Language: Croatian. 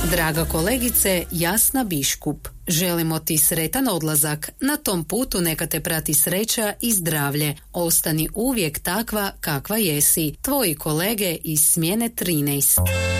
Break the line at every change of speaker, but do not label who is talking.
Draga kolegice Jasna Biškup, želimo ti sretan odlazak. Na tom putu neka te prati sreća i zdravlje. Ostani uvijek takva kakva jesi. Tvoji kolege iz smjene 13.